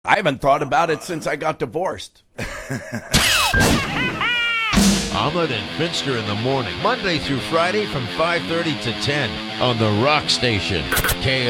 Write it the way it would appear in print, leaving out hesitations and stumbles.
I haven't thought about it since I got divorced. Omelet and Finster in the morning, Monday through Friday from 5:30 to 10 on the Rock Station.